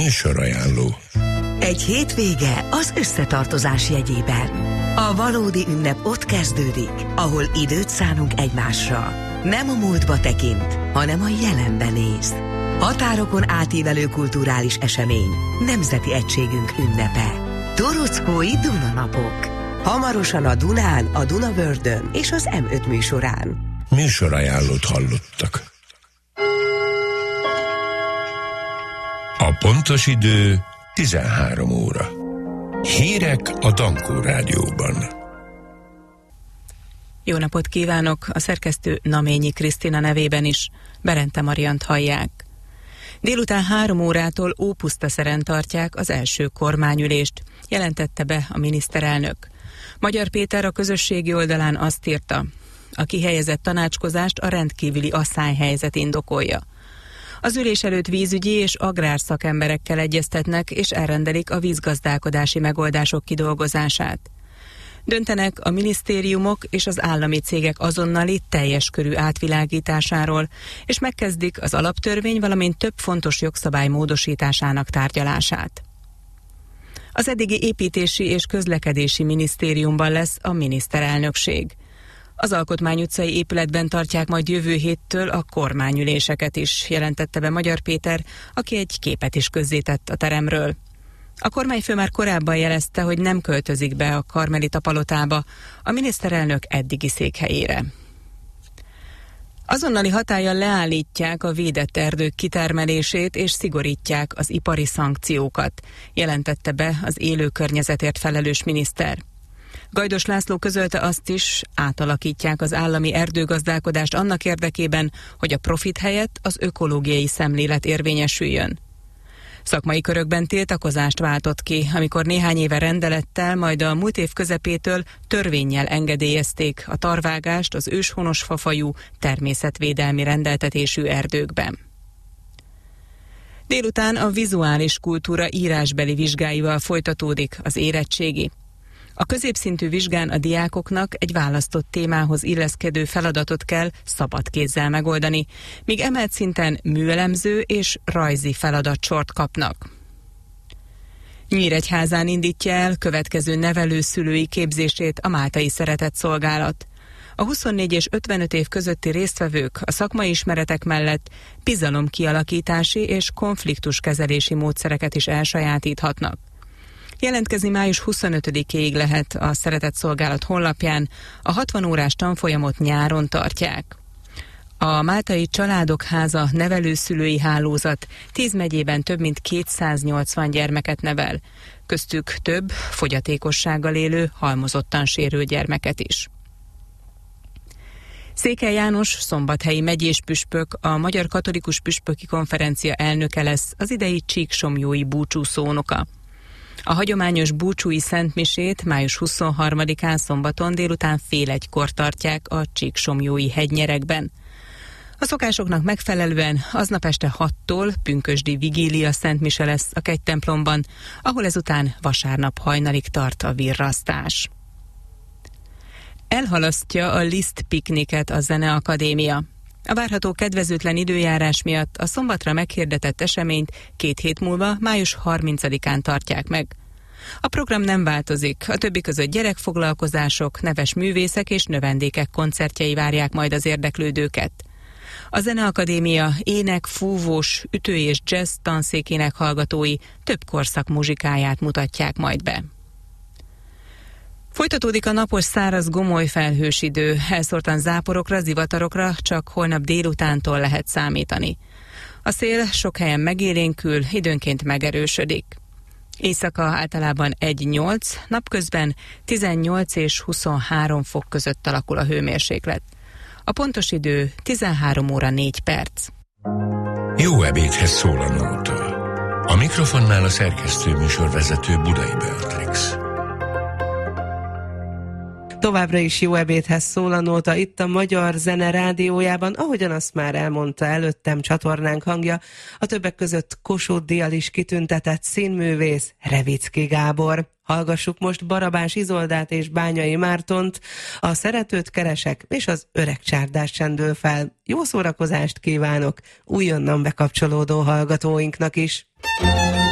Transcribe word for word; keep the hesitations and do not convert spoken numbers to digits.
Műsorajánló. Egy hétvége az összetartozás jegyében. A valódi ünnep ott kezdődik, ahol időt szánunk egymásra. Nem a múltba tekint, hanem a jelenben néz. Határokon átívelő kulturális esemény, nemzeti egységünk ünnepe. Torockói Dunanapok. Hamarosan a Dunán, a Dunavördön és az em öt műsorán. Műsorajánlót hallottak. A pontos idő tizenhárom óra. Hírek a Dankó Rádióban. Jó napot kívánok! A szerkesztő Naményi Krisztina nevében is. Berente Mariant hallják. Délután három órától Ópusztaszeren tartják az első kormányülést, jelentette be a miniszterelnök. Magyar Péter a közösségi oldalán azt írta, a kihelyezett tanácskozást a rendkívüli aszályhelyzet indokolja. Az ülés előtt vízügyi és agrárszakemberekkel egyeztetnek, és elrendelik a vízgazdálkodási megoldások kidolgozását. Döntenek a minisztériumok és az állami cégek azonnali, teljes körű átvilágításáról, és megkezdik az alaptörvény, valamint több fontos jogszabály módosításának tárgyalását. Az eddigi építési és közlekedési minisztériumban lesz a miniszterelnökség. Az Alkotmány utcai épületben tartják majd jövő héttől a kormányüléseket is, jelentette be Magyar Péter, aki egy képet is közzétett a teremről. A kormányfő már korábban jelezte, hogy nem költözik be a Karmelita palotába, a miniszterelnök eddigi székhelyére. Azonnali hatállyal leállítják a védett erdők kitermelését és szigorítják az ipari szankciókat, jelentette be az élő környezetért felelős miniszter. Gajdos László közölte azt is, átalakítják az állami erdőgazdálkodást annak érdekében, hogy a profit helyett az ökológiai szemlélet érvényesüljön. Szakmai körökben tiltakozást váltott ki, amikor néhány éve rendelettel, majd a múlt év közepétől törvénnyel engedélyezték a tarvágást az őshonos fafajú, természetvédelmi rendeltetésű erdőkben. Délután a vizuális kultúra írásbeli vizsgáival folytatódik az érettségi. A középszintű vizsgán a diákoknak egy választott témához illeszkedő feladatot kell szabad kézzel megoldani, míg emelt szinten műelemző és rajzi feladatsort kapnak. Nyíregyházán indítja el következő nevelőszülői képzését a Máltai Szeretett Szolgálat. A huszonnégy és ötvenöt év közötti résztvevők a szakmai ismeretek mellett bizalomkialakítási és konfliktuskezelési módszereket is elsajátíthatnak. Jelentkezni május huszonötödikéig lehet a Szeretett Szolgálat honlapján, a hatvan órás tanfolyamot nyáron tartják. A Máltai Családok Háza nevelőszülői hálózat tíz megyében több mint kétszáznyolcvan gyermeket nevel, köztük több fogyatékossággal élő, halmozottan sérült gyermeket is. Székely János szombathelyi megyés püspök, a Magyar Katolikus Püspöki Konferencia elnöke lesz, az idei csíksomlyói búcsúszónoka. A hagyományos búcsúi szentmisét május huszonharmadikán szombaton délután fél egykor tartják a csíksomlyói hegynyerekben. A szokásoknak megfelelően aznap este hattól pünkösdi vigília szentmise lesz a kegytemplomban, ahol ezután vasárnap hajnalig tart a virrasztás. Elhalasztja a Liszt pikniket a Zeneakadémia. A várható kedvezőtlen időjárás miatt a szombatra meghirdetett eseményt két hét múlva, május harmincadikán tartják meg. A program nem változik, a többi között gyerekfoglalkozások, neves művészek és növendékek koncertjei várják majd az érdeklődőket. A Zeneakadémia ének, fúvós, ütő és jazz tanszékének hallgatói több korszak muzsikáját mutatják majd be. Folytatódik a napos, száraz, gomoly felhős idő, elszórtan záporokra, zivatarokra csak holnap délutántól lehet számítani. A szél sok helyen megélénkül, időnként megerősödik. Éjszaka általában egy nyolc, napközben tizennyolc és huszonhárom fok között alakul a hőmérséklet. A pontos idő tizenhárom óra négy perc. Jó ebédhez szól a nóta. A mikrofonnál a szerkesztő műsorvezető Budai Beatrix. Továbbra is jó ebédhez szól a nóta itt a Magyar Zene Rádiójában, ahogyan azt már elmondta előttem csatornánk hangja, a többek között Kossuth-díjjal is kitüntetett színművész Revicki Gábor. Hallgassuk most Barabás Izoldát és Bányai Mártont, a Szeretőt keresek és az Öreg csárdás csendül fel. Jó szórakozást kívánok újonnan bekapcsolódó hallgatóinknak is!